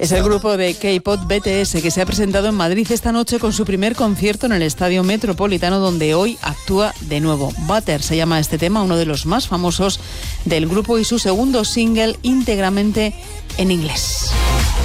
Es el grupo de K-pop BTS que se ha presentado en Madrid esta noche con su primer concierto en el Estadio Metropolitano, donde hoy actúa de nuevo. Butter se llama este tema, uno de los más famosos del grupo y su segundo single íntegramente en inglés.